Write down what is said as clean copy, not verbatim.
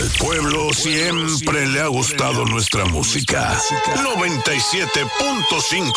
Al pueblo siempre le ha gustado nuestra música. 97.5